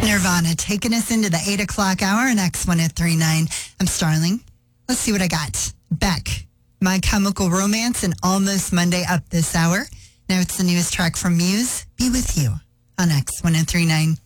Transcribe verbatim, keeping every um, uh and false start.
Nirvana taking us into the eight o'clock hour and X one at three nine. I'm Starling. Let's see what I got. Beck, My Chemical Romance, and Almost Monday up this hour. Now it's the newest track from Muse, Be With You, on X one at three nine.